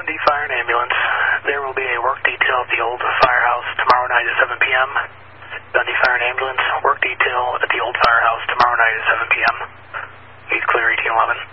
Dundee Fire and Ambulance. There will be a work detail at the old firehouse tomorrow night at 7 p.m. Dundee Fire and Ambulance, work detail at the old firehouse tomorrow night at 7 p.m. He's clear, ET11.